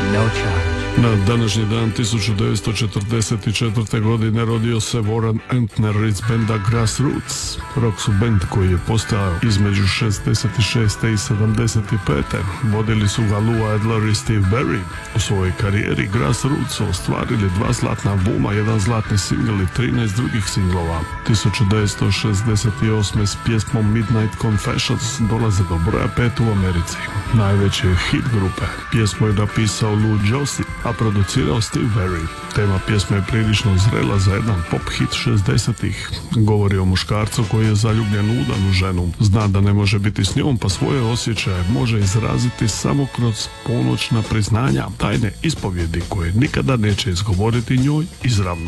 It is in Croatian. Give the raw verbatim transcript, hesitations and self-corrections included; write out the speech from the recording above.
no charge. Na današnji dan tisuću devetsto četrdeset četvrte. godine rodio se Warren Entner iz benda Grassroots. Rock su bend koji je postojao između šezdeset šeste i sedamdeset pete. Vodili su ga Lou Adler i Steve Barry. U svojoj karijeri Grassroots su ostvarili dva zlatna albuma, jedan zlatni singl i trinaest drugih singlova. tisuću devetsto šezdeset osme. s pjesmom Midnight Confessions dolaze do broja pet u Americi. Najveći je hit grupe. Pjesmu je napisao Lou Jossi, a producirao Steve Barry. Tema pjesme je prilično zrela za jedan pop hit šezdesetih. Govori o muškarcu koji je zaljubljen u udanu ženu. Zna da ne može biti s njom, pa svoje osjećaje može izraziti samo kroz ponoćna priznanja, tajne ispovjedi koje nikada neće izgovoriti njoj izravno.